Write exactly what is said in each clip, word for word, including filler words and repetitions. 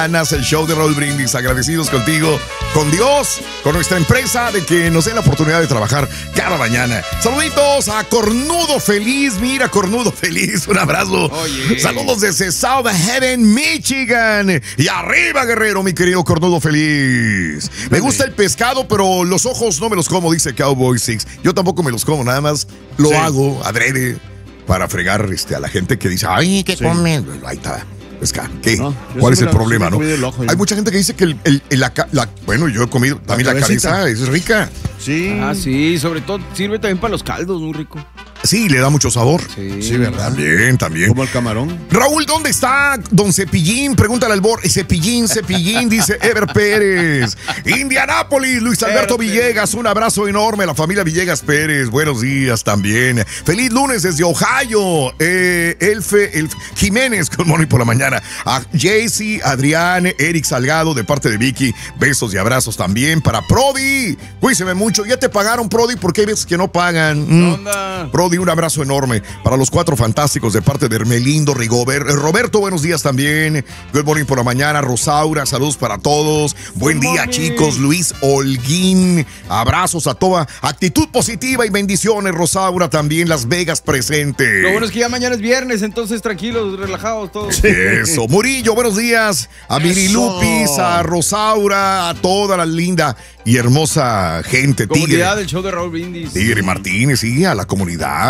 El show de Raúl Brindis, agradecidos contigo, con Dios, con nuestra empresa, de que nos den la oportunidad de trabajar cada mañana. Saluditos a Cornudo Feliz, mira, Cornudo Feliz, un abrazo. Oye. Saludos desde South Haven, Michigan. Y arriba, guerrero, mi querido Cornudo Feliz. Me gusta el pescado, pero los ojos no me los como, dice Cowboy Six. Yo tampoco me los como, nada más lo sí. hago adrede para fregar este, a la gente que dice, ay, ¿qué sí. comen? Ahí está. ¿Qué? No, ¿Cuál es el la, problema, no? Ojo, hay mucha gente que dice que el, el, el, la, la, bueno, yo he comido también la, la cabeza, es rica. Sí. Ah, sí, sobre todo sirve también para los caldos, muy rico. Sí, le da mucho sabor. Sí, sí, ¿verdad? También, también. Como el camarón. Raúl, ¿dónde está don Cepillín? Pregúntale al Bor. Cepillín, Cepillín, dice Ever Pérez. Indianápolis, Luis Alberto Ever Villegas, un abrazo enorme a la familia Villegas Pérez. Buenos días también. Feliz lunes desde Ohio. Eh, Elfe, Elfe Jiménez, con Moni por la mañana. A Jaycee, Adrián, Eric Salgado, de parte de Vicky. Besos y abrazos también para Prodi. Cuídese mucho. ¿Ya te pagaron, Prodi? Porque hay veces que no pagan. ¿Qué onda? Prodi, un abrazo enorme para los cuatro fantásticos de parte de Hermelindo Rigobert. Roberto, buenos días también. Good morning por la mañana. Rosaura, saludos para todos. Buen día, chicos. Luis Holguín, abrazos a toda. Actitud positiva y bendiciones, Rosaura, también Las Vegas presente. Lo bueno es que ya mañana es viernes, entonces tranquilos, relajados todos. Eso. Murillo, buenos días. A Miri Lupis, a Rosaura, a toda la linda y hermosa gente. Comunidad del show de Raúl Brindis. Tigre Martínez, sí, a la comunidad.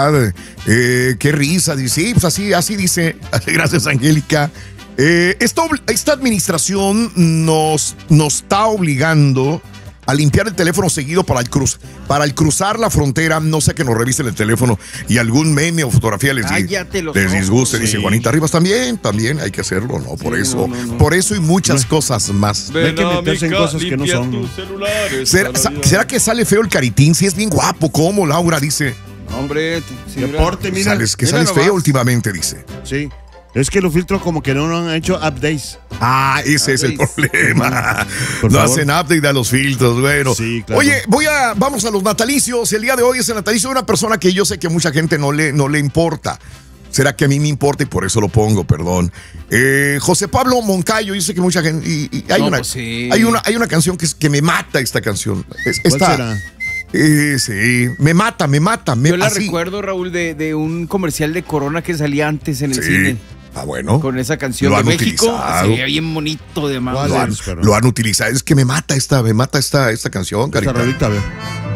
Eh, qué risa, dice. Sí, pues así, así dice. Gracias, Angélica. Eh, esta, esta administración nos, nos está obligando a limpiar el teléfono seguido para el cruz, para el cruzar la frontera. No sé, que nos revisen el teléfono y algún meme o fotografía les, les disguste. Sí. Dice Juanita Rivas, también, también hay que hacerlo, ¿no? Por sí, eso, no, no, no. por eso y muchas no. cosas más. Ven, hay que meterse en cosas que no son. ¿Será, ¿Será que sale feo el Caritín? Si es bien guapo, ¿cómo? Laura dice. Hombre, sí, deporte, mira. Sales, que mira sales nomás. feo últimamente, dice. Sí. Es que los filtros como que no, no han hecho updates. Ah, ese updates. Es el problema. Por no favor. Hacen update a los filtros, bueno. Sí, claro. Oye, voy a, vamos a los natalicios. El día de hoy es el natalicio de una persona que yo sé que mucha gente no le, no le importa. Será que a mí me importa y por eso lo pongo, perdón. Eh, José Pablo Moncayo, yo sé que mucha gente. Y, y hay, no, una, pues sí. hay, una, hay una canción que, que me mata esta canción. Es, ¿Cuál esta, será? Eh, sí, me mata, me mata. Me, Yo la así. recuerdo, Raúl, de, de un comercial de Corona que salía antes en el sí. cine. Ah, bueno. Con esa canción lo de han México. Utilizado. Se veía bien bonito de más. Lo han, lo han utilizado. Es que me mata esta, me mata esta, esta canción, Carita. Esta rolita, a ver.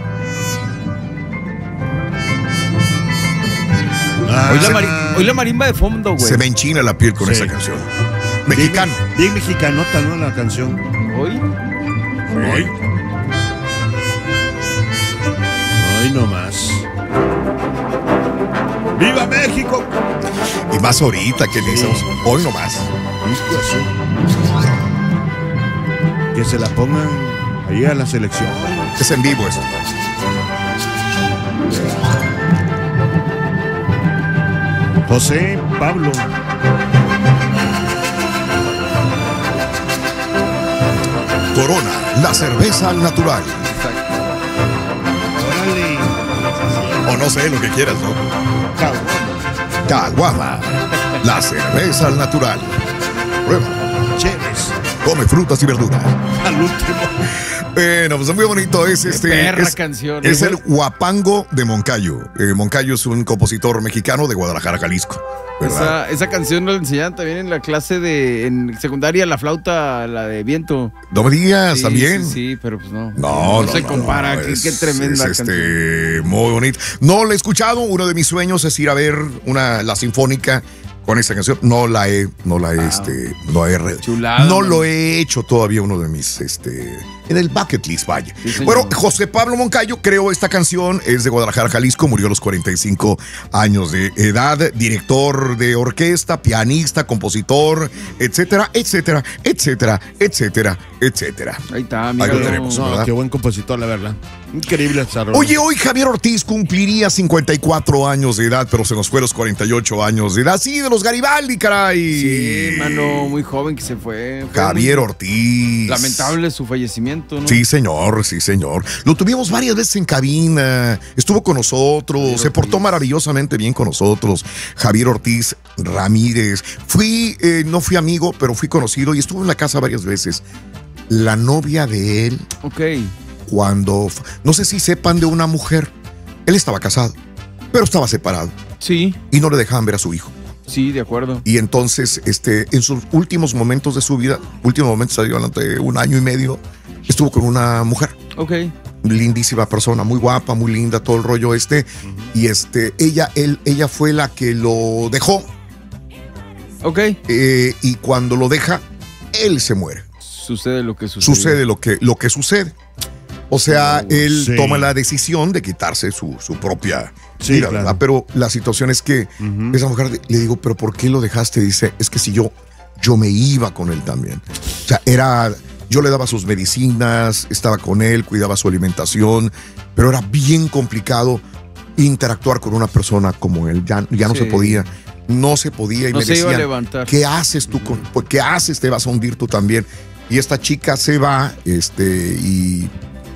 Ah, hoy, la mari- hoy la marimba de fondo, güey. Se me enchina la piel con sí. esa canción. Mexicano. Bien, bien mexicanota, ¿no? La canción. ¿Hoy? Hoy. Hoy nomás. ¡Viva México! Y más ahorita que le hicimos. Sí. Hoy nomás. Que se la pongan ahí a la selección. Es en vivo esto. José Pablo. Corona, la cerveza al natural. Órale. O no sé, lo que quieras, ¿no? Caguama. Caguama, la cerveza al natural. Prueba. Chéves. Come frutas y verduras. Al último. Bueno, pues es muy bonito. Es este. Perra es, canción. Es el Huapango de Moncayo. Eh, Moncayo es un compositor mexicano de Guadalajara, Jalisco. Esa, esa canción nos la enseñaban también en la clase de en secundaria, la flauta, la de viento. No me digas, sí, también. Sí, sí, pero pues no. No, no, no se no, compara. no, qué, es, qué tremenda es canción. Este, muy bonito. No la he escuchado. Uno de mis sueños es ir a ver una la sinfónica con esa canción. No la he, no la he, wow. este, no he, Chulada, no man. lo he hecho todavía. Uno de mis, este, en el bucket list, vaya. Sí, bueno, José Pablo Moncayo creó esta canción, es de Guadalajara, Jalisco, murió a los cuarenta y cinco años de edad, director de orquesta, pianista, compositor, etcétera, etcétera, etcétera, etcétera, etcétera. Ahí está, amigo. Ahí lo tenemos, no, qué buen compositor, la verdad. Increíble esa rola. Oye, hoy Javier Ortiz cumpliría cincuenta y cuatro años de edad, pero se nos fue a los cuarenta y ocho años de edad. Sí, de los Garibaldi, caray. Sí, mano, muy joven que se fue. Fue Javier muy Ortiz. Lamentable su fallecimiento, ¿no? Sí, señor, sí, señor. Lo tuvimos varias veces en cabina, estuvo con nosotros, Javier se portó Ortiz. maravillosamente bien con nosotros. Javier Ortiz Ramírez. Fui, eh, no fui amigo, pero fui conocido y estuve en la casa varias veces. La novia de él, Ok. cuando, no sé si sepan de una mujer, él estaba casado, pero estaba separado Sí, y no le dejaban ver a su hijo. sí, de acuerdo. Y entonces, este, en sus últimos momentos de su vida, últimos momentos, durante un año y medio, estuvo con una mujer. Ok. Lindísima persona, muy guapa, muy linda, todo el rollo este. Uh-huh. Y este, ella, él, ella fue la que lo dejó. Ok. Eh, y cuando lo deja, él se muere. Sucede lo que sucede. Sucede lo que, lo que sucede. O sea, Oh, él sí. toma la decisión de quitarse su, su propia Sí, vida, claro. ¿verdad? Pero la situación es que Ujú. esa mujer, le digo, ¿pero por qué lo dejaste? Dice, es que si yo, yo me iba con él también. O sea, era, yo le daba sus medicinas, estaba con él, cuidaba su alimentación, pero era bien complicado interactuar con una persona como él. Ya, ya no Sí. se podía, no se podía. Y No me se iba a decían, levantar. ¿qué haces tú? Con, pues, ¿qué haces? Te vas a hundir tú también. Y esta chica se va, este, y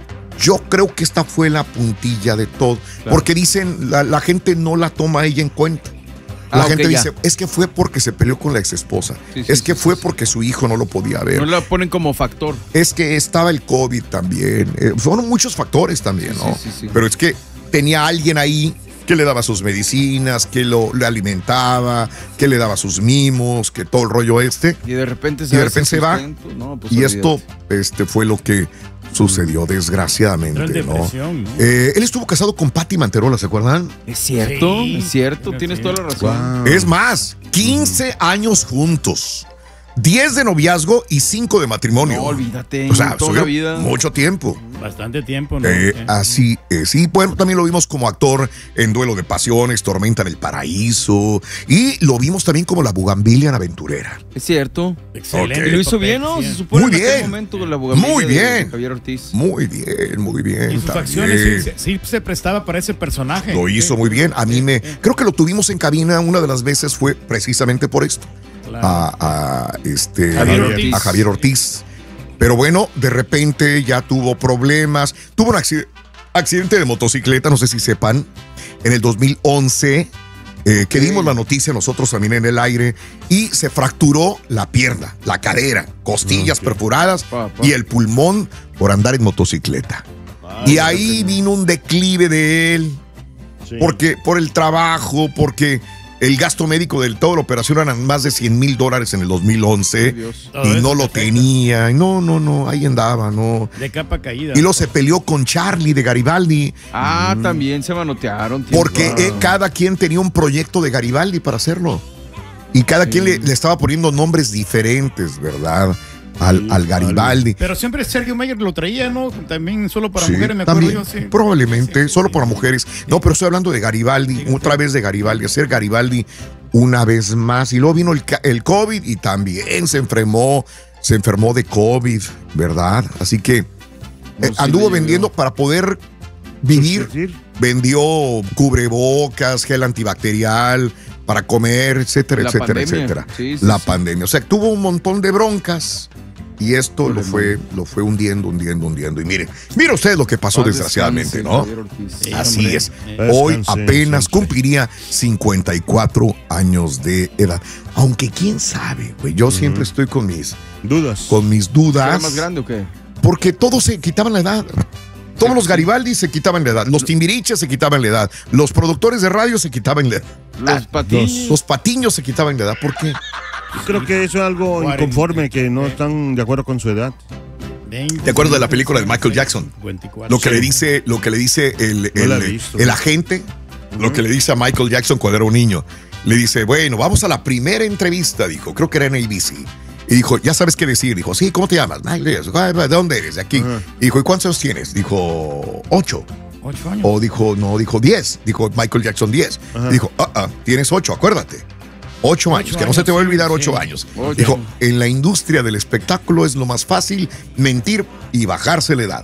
yo creo que esta fue la puntilla de todo. Claro. Porque dicen, la, la gente no la toma a ella en cuenta. La Ah, gente ok, ya. dice, es que fue porque se peleó con la ex esposa. Sí, sí, es que sí, fue sí, sí. porque su hijo no lo podía ver. No la ponen como factor. Es que estaba el COVID también. Eh, fueron muchos factores también, ¿no? Sí, sí, sí. Pero es que tenía alguien ahí que le daba sus medicinas, que lo le alimentaba, que le daba sus mimos, que todo el rollo este. Y de repente se, Y de va repente ese se va. sustento. No, pues Y olvídate. esto este, fue lo que sucedió desgraciadamente, Entró en ¿no? depresión, ¿no? Eh, él estuvo casado con Patti Manterola, ¿se acuerdan? Es cierto, Sí. es cierto, Sí, tienes sí. toda la razón. Es más, quince años juntos, diez de noviazgo y cinco de matrimonio. No, olvídate, O sea, toda la estuvieron vida. mucho tiempo. Bastante tiempo, ¿no? Eh, Sí. así es. Y bueno, también lo vimos como actor en Duelo de Pasiones, Tormenta en el Paraíso. Y lo vimos también como la Bugambilia en Aventurera. Es cierto. Excelente. Ok. Y lo hizo papel, bien, ¿no? sí. Se supone Muy en aquel bien. momento la bugambilia Muy de bien. Javier Ortiz. Muy bien, muy bien. Y sus también. facciones sí, sí se prestaba para ese personaje. Lo hizo muy bien. A mí me. Creo que lo tuvimos en cabina. Una de las veces fue precisamente por esto. Claro. A, a, este, Javier a- Ortiz. a Javier Ortiz. Pero bueno, de repente ya tuvo problemas. Tuvo un acci- accidente de motocicleta, no sé si sepan, en el dos mil once, eh, que Ok. dimos la noticia nosotros también en el aire, y se fracturó la pierna, la cadera, costillas Ok. perforadas Pa, pa. y el pulmón por andar en motocicleta. y ahí vino un declive de él. Sí. Porque por el trabajo, porque el gasto médico de toda la operación eran más de cien mil dólares en el dos mil once Ay, Dios. Todo y eso no te lo afecta. tenía. Y No, no, no, ahí andaba, no. De capa caída. Y luego se peleó con Charlie de Garibaldi Ah, también se manotearon. tienes porque razón. eh, cada quien tenía un proyecto de Garibaldi para hacerlo. Y cada Sí. quien le, le estaba poniendo nombres diferentes, ¿verdad? Al, Sí, al Garibaldi. Pero siempre Sergio Mayer lo traía, ¿no? También solo para Sí, mujeres, me acuerdo también, yo, sí. probablemente, Sí, solo sí. para mujeres. No, pero estoy hablando de Garibaldi, Sí, otra vez de Garibaldi, hacer Garibaldi una vez más. Y luego vino el, ca- el COVID y también se enfermó, se enfermó de COVID, ¿verdad? Así que No, eh, sí anduvo le vendiendo llovió. para poder vivir. Subsistir. Vendió cubrebocas, gel antibacterial para comer, etcétera, La etcétera, pandemia. etcétera. Sí, sí, La sí. pandemia. O sea, tuvo un montón de broncas. Y esto lo Problemón. fue, lo fue hundiendo, hundiendo, hundiendo. Y mire, mire usted lo que pasó Paz desgraciadamente, descanse, ¿no? Javier Ortiz. Sí, Así hombre. es. Eh, Hoy Descanse, apenas siempre. cumpliría cincuenta y cuatro años de edad. Aunque quién sabe, güey. Yo siempre estoy con mis, Dudas. con mis ¿Era dudas. más grande o qué? Porque todos se quitaban la edad. Todos los Garibaldi se quitaban la edad. Los Timbiriches se quitaban la edad. Los productores de radio se quitaban la edad. Los patines. Los Patiños se quitaban la edad. ¿Por qué? Yo creo que eso es algo cuarenta. inconforme, que no están de acuerdo con su edad. veinte, ¿Te acuerdas de la película de Michael Jackson? veinticuatro. Lo que le dice, lo que le dice el, No la he el, visto. el agente, lo que le dice a Michael Jackson cuando era un niño. Le dice, bueno, vamos a la primera entrevista, dijo, creo que era en A B C. Y dijo, ¿ya sabes qué decir? Dijo, sí, ¿cómo te llamas? Michael Jackson. ¿De dónde eres? De aquí. Ajá. Y dijo, ¿y cuántos años tienes? Dijo, ocho. Ocho años. O dijo, no, dijo diez. Dijo Michael Jackson diez. Ajá. Dijo, ah, ah, tienes ocho, acuérdate. Ocho años, que no se te va a olvidar ocho sí. años. Ocho. Dijo, en la industria del espectáculo es lo más fácil mentir y bajarse la edad.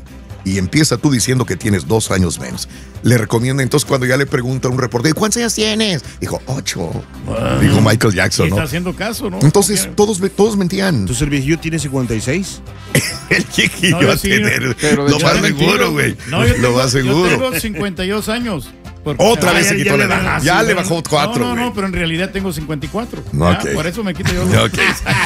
y empieza tú diciendo que tienes dos años menos. Le recomienda, entonces cuando ya le pregunta a un reportero, ¿cuántos años tienes? Dijo, ocho. Wow. Dijo Michael Jackson, Y ¿no? está haciendo caso, ¿no? Entonces Porque- todos, todos mentían. Entonces el viejillo tiene cincuenta y seis. El viejillo No, yo a sí, tener. pero Lo yo más no seguro, güey. No, yo Lo tengo, más yo seguro. tengo cincuenta y dos años. Porque- Otra Ah, vez ya- se ya quitó la le edad. bajó, Ya sí, le ¿verdad? bajó cuatro, No, no, güey. no, pero en realidad tengo cincuenta y cuatro. No, Ya, ok. Por eso me quito yo. Ok.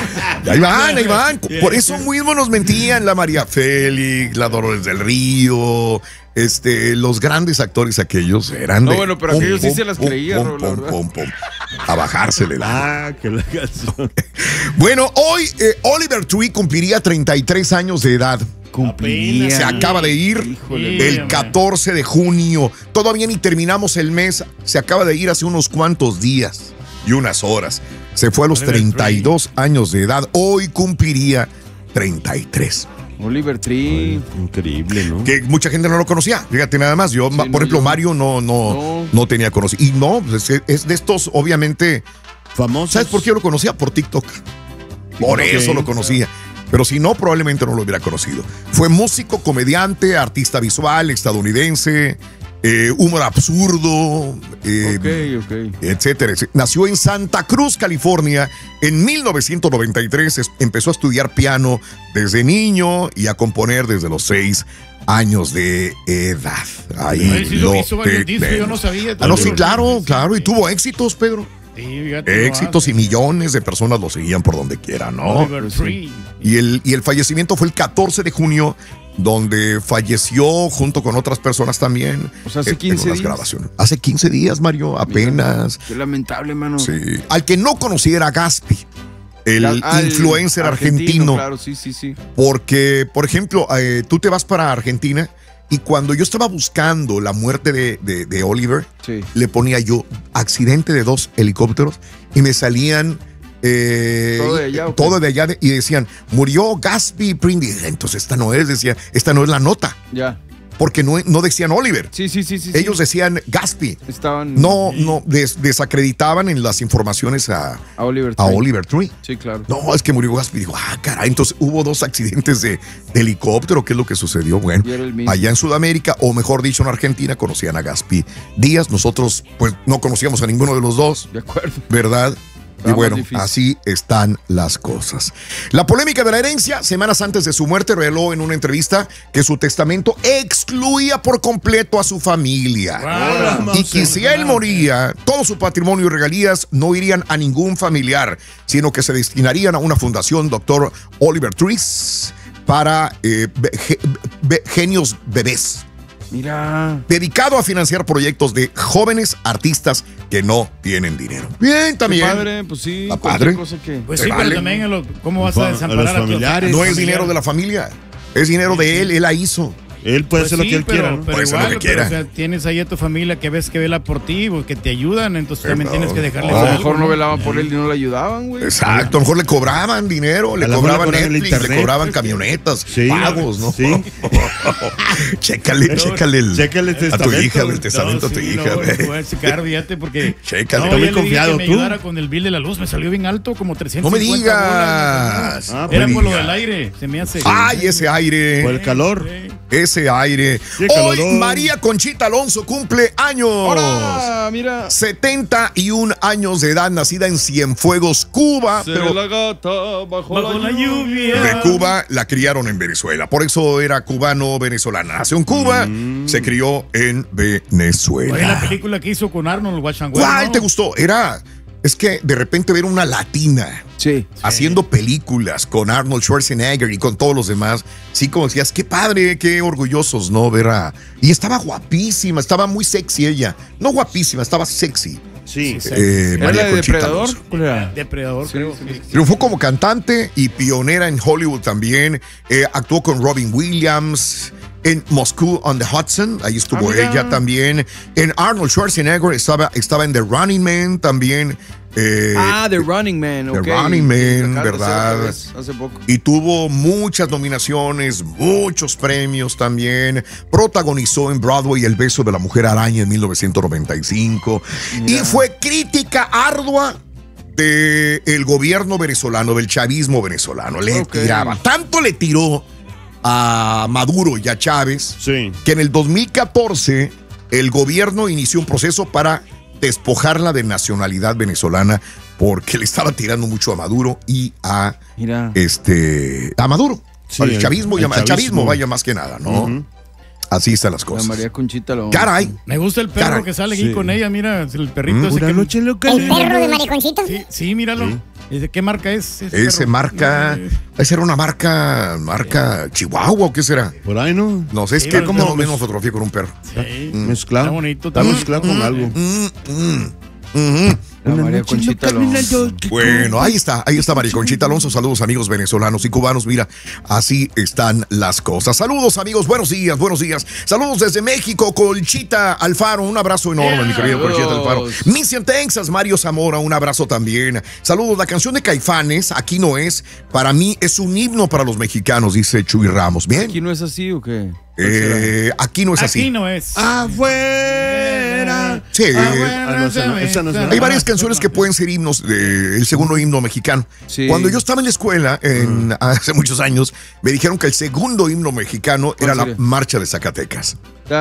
Ahí van, ahí van. Por eso mismo nos mentían la María Félix, la Dolores del Río, este, los grandes actores aquellos eran No, de bueno, pero aquellos sí se las creía, pum, Raúl, la pum, verdad. pum, pum. A bajársele la. Ah, que la canción. Bueno, hoy eh, Oliver Tree cumpliría treinta y tres años de edad. Cumpliría. Se acaba de ir Híjole. el catorce de junio. Todavía ni terminamos el mes. Se acaba de ir hace unos cuantos días y unas horas. Se fue a los Oliver treinta y dos años de edad. Hoy cumpliría treinta y tres. Oliver Tree. Increíble, ¿no? Que mucha gente no lo conocía. Fíjate nada más. Yo, Sí, por no, ejemplo, yo- Mario no, no, no. No. tenía conocido. Y no, pues, es, es de estos, obviamente. Famoso. ¿Sabes por qué yo lo conocía? Por TikTok. Por Ok. eso lo conocía. Pero si no, probablemente no lo hubiera conocido. Fue músico, comediante, artista visual, estadounidense, eh, humor absurdo, eh, Ok, ok. etcétera, etcétera. Nació en Santa Cruz, California, en mil novecientos noventa y tres. Es- empezó a estudiar piano desde niño y a componer desde los seis años de edad. Ahí Ay, sí lo lo hizo varios discos, yo tenemos. no sabía. Ah, no, sí, Todos claro, los discos, claro. Y sí. tuvo éxitos, Pedro. Sí, fíjate, lo Éxitos hace. y millones de personas lo seguían por donde quiera, ¿no? Oliver Pues Tree. Y el, y el fallecimiento fue el catorce de junio, donde falleció junto con otras personas también. O sea, hace en- en quince unas días. grabaciones. Hace quince días, Mario, apenas. Qué lamentable, mano. Sí. Al que no conociera a Gaspi, el Ya- ah, el influencer argentino, Claro, sí, sí, sí. porque, por ejemplo, eh, tú te vas para Argentina y cuando yo estaba buscando la muerte de, de- de Oliver, Sí. le ponía yo accidente de dos helicópteros y me salían eh, ¿Todo de allá o qué? todo de allá de- y decían, murió Gatsby Prindy. Entonces esta no es, decía, esta no es la nota, Ya. porque no, no decían Oliver. Sí, sí, sí, sí. Ellos sí. decían Gatsby. estaban. No, no, des- desacreditaban en las informaciones a, A Oliver a Tree. Oliver Tree. Sí, claro. No, es que murió Gatsby. Digo, ah, caray, entonces hubo dos accidentes de, de helicóptero. ¿Qué es lo que sucedió? Bueno, Y era el mismo. allá en Sudamérica, o mejor dicho, en Argentina, conocían a Gatsby Díaz. Nosotros, pues, no conocíamos a ninguno de los dos, De acuerdo. ¿verdad? Y Estaba bueno, más difícil. así están las cosas. La polémica de la herencia, semanas antes de su muerte, reveló en una entrevista que su testamento excluía por completo a su familia. Wow. Y que si él moría, todo su patrimonio y regalías no irían a ningún familiar, sino que se destinarían a una fundación, doctor Oliver Trees, para eh, be- ge- be- genios bebés, Mira. dedicado a financiar proyectos de jóvenes artistas que no tienen dinero. Bien, Qué también. padre, pues sí. Está cualquier padre. cosa que. Pues Se sí, vale. pero también, a lo- ¿cómo vas A a los desamparar a tu familiares. No es familiar? dinero de la familia, es dinero de él, él la hizo. Él puede Pues hacer lo sí, que él pero, quiera, ¿no? pero Puede hacer lo igual, que pero, quiera. o sea, tienes ahí a tu familia que ves que vela por ti, o que te ayudan, entonces también Perdón. tienes que dejarles A lo algo, mejor no velaban por él y no le ayudaban, güey. Exacto, a lo mejor le cobraban dinero, le A lo mejor le cobraban cobraban el Netflix, le internet. cobraban camionetas, Sí. pagos, ¿no? Sí. chécale, Pero- chécale, el- Chécale el a tu testamento, hija, güey. el testamento a tu sí, hija. no, güey. voy a checar, fíjate, porque Chécale. no, Está muy ya le dije confiado que me tú. ayudara con el bill de la luz, me salió bien alto, como trescientos No me cincuenta digas. dólares. Ah, Era no por me lo digas. del aire, se me hace. Ay, ese aire. Por el calor. Sí. Ese aire. Sí, Hoy calorón. María Conchita Alonso cumple años. Ahora, mira. setenta y un años de edad, nacida en Cienfuegos, Cuba. Seré Pero la gata bajo, Bajo la lluvia. de Cuba la criaron en Venezuela. Por eso era cubano-venezolana. Nació en Cuba, se crió en Oye, la Venezuela. película que hizo con Arnold Schwarzenegger. ¿Cuál ¿no? te gustó? Era. Es que de repente ver una latina Sí. haciendo películas con Arnold Schwarzenegger y con todos los demás, sí, como decías, qué padre, qué orgullosos, ¿no? Ver a. Y estaba guapísima, estaba muy sexy ella. No guapísima, estaba sexy. Sí. Sí, Eh, ¿Era María la de Conchita Depredador? Alonso. ¿Cuál era? Depredador, Sí, creo. sí, que- Triunfó como cantante y pionera en Hollywood también. Eh, actuó con Robin Williams. En Moscú on the Hudson, ahí estuvo Ah, mira. ella también. En Arnold Schwarzenegger estaba, estaba en The Running Man también. eh, Ah, The Running Man, ok. The Running Man, Acabas de hacer ¿verdad? otra vez, Hace poco. Y tuvo muchas nominaciones, muchos premios también. Protagonizó en Broadway El beso de la mujer araña en mil novecientos noventa y cinco. Mira. Y fue crítica ardua del gobierno venezolano, del chavismo venezolano. Le Ok. tiraba. Tanto le tiró a Maduro y a Chávez, Sí. que en el dos mil catorce el gobierno inició un proceso para despojarla de nacionalidad venezolana porque le estaba tirando mucho a Maduro y a Mira. este a Maduro, Sí, al el- chavismo, el y a- al chavismo chavismo. vaya más que nada, ¿no? Ujú. Así están las La cosas. María Conchita lo. Caray. Me gusta el perro Caray. que sale aquí Sí. con ella, mira, el perrito ese Una que... noche loca. ¿El perro de Mariconcito? Sí, sí, míralo. Sí. ¿Y de qué marca es? Ese, Ese perro? marca, Eh, esa era una marca, marca Chihuahua o qué será. Por ahí, ¿no? No sé, es Sí, que pero como no, mismo pues- fotografía con un perro. Sí. Mezclado. Está bonito Está también. mezclado con algo. Mm, mm, mm. La Una María noche Conchita loca, lo. mira, yo- Bueno, ahí está, ahí está María Conchita Alonso. Saludos amigos venezolanos y cubanos. Mira, así están las cosas. Saludos amigos, buenos días, buenos días. Saludos desde México, Colchita Alfaro. Un abrazo enorme, mi querido Saludos. Colchita Alfaro. Mission Texas, Mario Zamora, un abrazo también. Saludos, la canción de Caifanes, Aquí no es, para mí es un himno para los mexicanos, dice Chuy Ramos. Bien, ¿Aquí no es así o qué? eh, aquí no es así. Aquí no es. Afuera. Sí. Ah, bueno, Ah, no, esa no- esa no es una- Hay varias canciones que pueden ser himnos, eh, el segundo himno mexicano. Sí. Cuando yo estaba en la escuela, en, hace muchos años, me dijeron que el segundo himno mexicano era la sería? marcha de Zacatecas.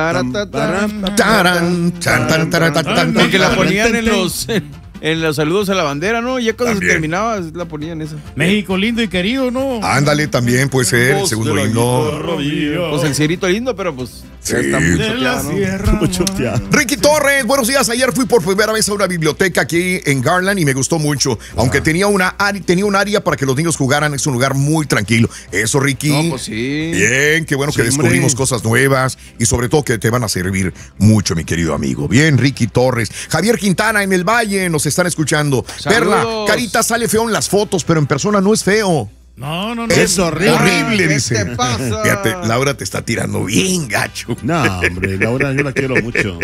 Taratata. Taran, tan, tan, taran, tan, tan, Porque la tan, ponían tan, en tan. los. En los saludos a la bandera, ¿no? Ya cuando También. se terminaba, la ponían esa. México lindo y querido, ¿no? Ándale, también puede ser el Voz segundo de la himno. Pues el cierito lindo, pero pues. Sí. Ya está muy De la choteado, ¿no? sierra. Mucho teatro. Ricky Torres, buenos días. Ayer fui por primera vez a una biblioteca aquí en Garland y me gustó mucho. Aunque tenía, una, ari- tenía un área para que los niños jugaran, es un lugar muy tranquilo. Eso, Ricky. No, pues sí. Bien, qué bueno que Sí, descubrimos hombre. cosas nuevas y sobre todo que te van a servir mucho, mi querido amigo. Bien, Ricky Torres. Javier Quintana en el Valle, nos están escuchando. Saludos. Perla, Carita sale feo en las fotos, pero en persona no es feo. No, no, no. Es horrible, horrible, ¿qué dice. te pasa? Fíjate, Laura te está tirando bien gacho. No, hombre, Laura, yo la quiero mucho.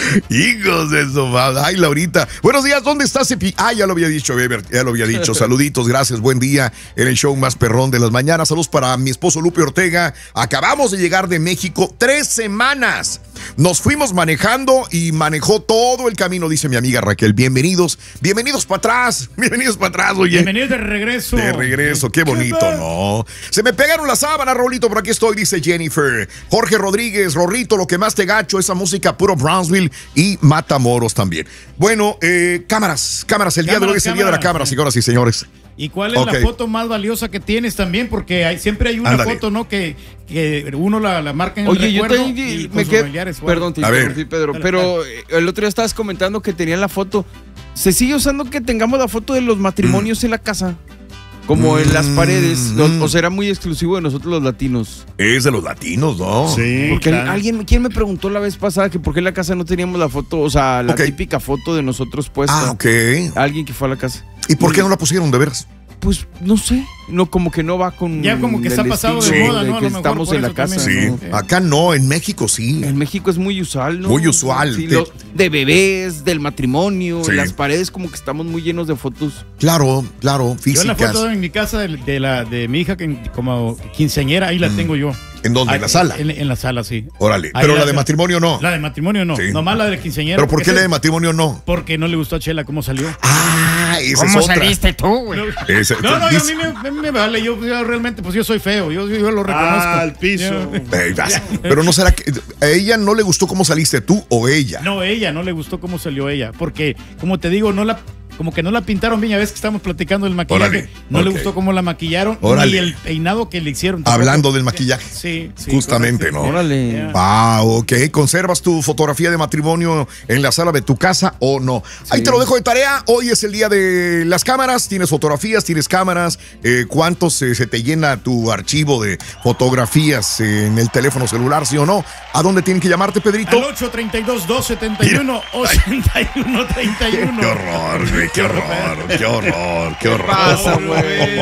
Hijos de su madre. Ay, Laurita. Buenos días, ¿dónde está Cepi? Ah, ya lo había dicho, Weber, ya lo había dicho. Saluditos, gracias, buen día en el show más perrón de las mañanas. Saludos para mi esposo Lupe Ortega. Acabamos de llegar de México, tres semanas. Nos fuimos manejando y manejó todo el camino, dice mi amiga Raquel. Bienvenidos, bienvenidos para atrás, bienvenidos para atrás, oye. Bienvenidos de regreso. De regreso, qué bonito, ¿no? Se me pegaron las sábanas, Rolito, por aquí estoy, dice Jennifer. Jorge Rodríguez, Rorrito, lo que más te gacho, esa música puro Brownsville y Matamoros también. Bueno, eh, cámaras, cámaras, el día de hoy Cámaras, es el día de la cámara, cámaras. señoras y señores. ¿Y cuál es Ok. la foto más valiosa que tienes también? Porque hay, siempre hay una Ándale. foto, ¿no? Que, que uno la, la marca en el Oye, yo recuerdo también y con me sus quedé. familiares, igual. Perdón, te A ver. interrumpí, Pedro. Dale, Pero eh, el otro día estabas comentando que tenían la foto. ¿Se sigue usando que tengamos la foto de los matrimonios en la casa? Como en las paredes. Mm. O, o será muy exclusivo de nosotros los latinos. Es de los latinos, ¿no? Sí, Porque claro. alguien, ¿quién me preguntó la vez pasada que por qué en la casa no teníamos la foto, o sea, la Ok. típica foto de nosotros puesta? Ah, ok. Alguien que fue a la casa. ¿Y por qué no la pusieron de veras? Pues no sé, no como que no va con Ya como que el está pasado de estilo moda, ¿no? A que lo mejor estamos por en la eso casa. también. Sí, ¿no? acá no, en México sí. En México es muy usual, ¿no? Muy usual. Sí, Te- lo- de bebés, del matrimonio, Sí. las paredes como que estamos muy llenos de fotos. Claro, claro, Yo físicas. la foto en mi casa de, de la, de mi hija que, como quinceañera, ahí la tengo yo. ¿En dónde? ¿En Ahí, la sala? En, en la sala, sí. Órale. Ahí Pero la la de tengo. matrimonio no. La de matrimonio no, Sí. nomás la de quinceañera. ¿Pero por qué porque la de ese- matrimonio no? Porque no le gustó a Chela cómo salió. Ah, esa ¿Cómo es otra. saliste tú, güey? Esa- No, no, yo, a dice- mí me, a mí me vale, yo, yo realmente, pues yo soy feo, yo, yo lo reconozco. Ah, al piso. Yo- Eh, vas. Pero no será que a ella no le gustó cómo saliste tú o ella. No, ella, no le gustó cómo salió ella, porque, como te digo, no la, como que no la pintaron bien, ya ves que estamos platicando del maquillaje, Órale, no ok. le gustó cómo la maquillaron, Órale. ni el peinado que le hicieron. tampoco. Hablando del maquillaje. Sí, sí. Justamente, correcto. ¿no? Órale. Ya. Ah, ok. ¿Conservas tu fotografía de matrimonio en la sala de tu casa o no? Ahí te lo dejo de tarea. Hoy es el día de las cámaras. Tienes fotografías, tienes cámaras. Eh, ¿Cuántos eh, se te llena tu archivo de fotografías en el teléfono celular, sí o no? ¿A dónde tienen que llamarte, Pedrito? Al ocho treinta y dos, dos setenta y uno, ochenta y uno treinta y uno. Qué horror, güey, qué horror, qué horror, qué horror. pasa, güey?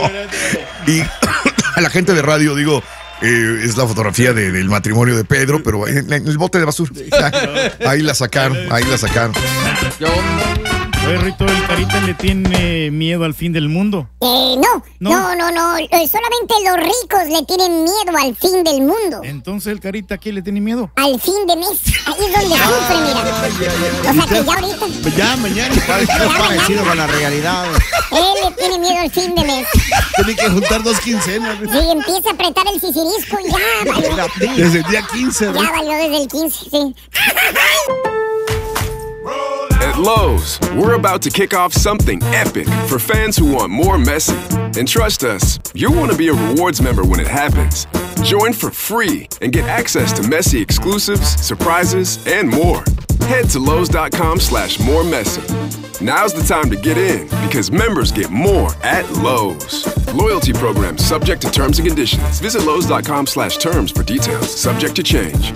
Y a la gente de radio digo, eh, es la fotografía de- del matrimonio de Pedro, pero en, en el bote de basura. Ahí la sacaron, ahí la sacaron. Yo, Oye, Rito, ¿el Carita le tiene miedo al fin del mundo? Eh, no, ¿No? no, no, no, eh, solamente los ricos le tienen miedo al fin del mundo. Entonces, ¿el Carita a qué le tiene miedo? Al fin de mes, ahí es donde sufre, mira. O sea que ya ahorita, Ya, mañana. Ya, parecido con la realidad. él le tiene miedo al fin de mes. Tiene que juntar dos quincenas. Sí, empieza a apretar el sisirisco y ya valió. Desde el día quince. Ya valió desde el quince, sí. At Lowe's, we're about to kick off something epic for fans who want more Messi. And trust us, you'll want to be a rewards member when it happens. Join for free and get access to Messi exclusives, surprises, and more. Head to Lowe's.com slash more Messi. Now's the time to get in because members get more at Lowe's. Loyalty program subject to terms and conditions. Visit Lowe's.com slash terms for details. Subject to change.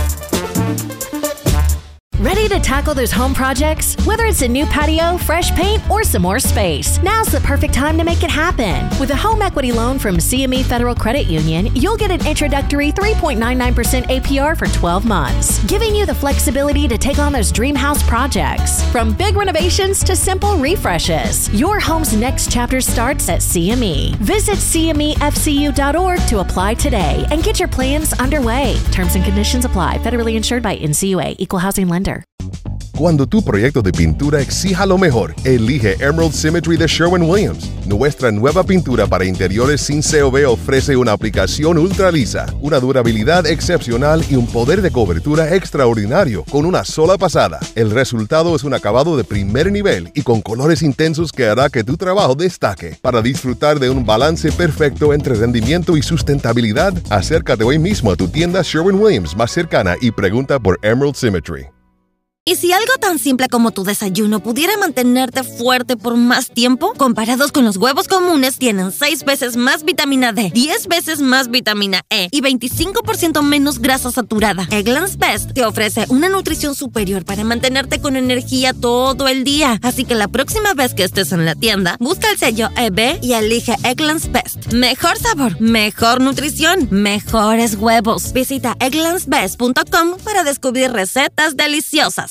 Ready to tackle those home projects? Whether it's a new patio, fresh paint, or some more space, now's the perfect time to make it happen. With a home equity loan from C M E Federal Credit Union, you'll get an introductory three point nine nine percent A P R for twelve months, giving you the flexibility to take on those dream house projects. From big renovations to simple refreshes, your home's next chapter starts at C M E. Visit C M E F C U dot org to apply today and get your plans underway. Terms and conditions apply. Federally insured by N C U A. Equal Housing Lender. Cuando tu proyecto de pintura exija lo mejor, elige Emerald Symmetry de Sherwin-Williams. Nuestra nueva pintura para interiores sin C O V ofrece una aplicación ultra lisa, una durabilidad excepcional y un poder de cobertura extraordinario con una sola pasada. El resultado es un acabado de primer nivel y con colores intensos que hará que tu trabajo destaque. Para disfrutar de un balance perfecto entre rendimiento y sustentabilidad, acércate hoy mismo a tu tienda Sherwin-Williams más cercana y pregunta por Emerald Symmetry. ¿Y si algo tan simple como tu desayuno pudiera mantenerte fuerte por más tiempo? Comparados con los huevos comunes, tienen seis veces más vitamina D, diez veces más vitamina E y veinticinco por ciento menos grasa saturada. Eggland's Best te ofrece una nutrición superior para mantenerte con energía todo el día. Así que la próxima vez que estés en la tienda, busca el sello E B y elige Eggland's Best. Mejor sabor, mejor nutrición, mejores huevos. Visita egglands best punto com para descubrir recetas deliciosas.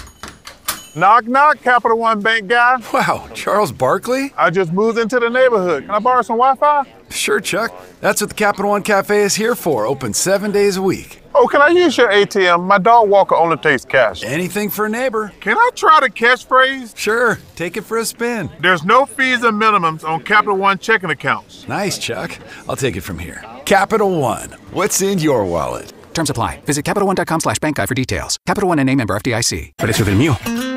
Knock, knock, Capital One Bank guy. Wow, Charles Barkley? I just moved into the neighborhood. Can I borrow some Wi-Fi? Sure, Chuck. That's what the Capital One Cafe is here for, open seven days a week. Oh, can I use your A T M? My dog Walker only takes cash. Anything for a neighbor. Can I try the catchphrase? Sure, take it for a spin. There's no fees and minimums on Capital One checking accounts. Nice, Chuck. I'll take it from here. Capital One, what's in your wallet? Terms apply. Visit CapitalOne.com slash bank guide for details. Capital One N A member F D I C. Precio del mío.